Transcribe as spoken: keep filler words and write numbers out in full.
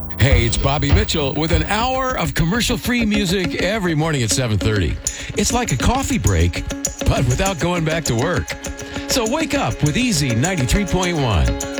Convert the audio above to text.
Hey, it's Bobby Mitchell with an hour of commercial-free music every morning at seven thirty. It's like a coffee break, but without going back to work. So wake up with Easy ninety-three point one.